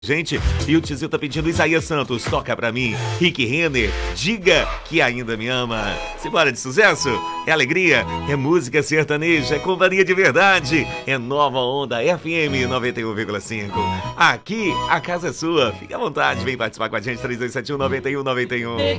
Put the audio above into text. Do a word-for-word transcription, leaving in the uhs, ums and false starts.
Gente, e o Tizil tá pedindo Isaías Santos, toca pra mim. Rick Renner, diga que ainda me ama. Simbora de sucesso, é alegria, é música sertaneja, é companhia de verdade. É Nova Onda F M noventa e um vírgula cinco. Aqui, a casa é sua. Fique à vontade, vem participar com a gente, três dois sete um, nove um nove um.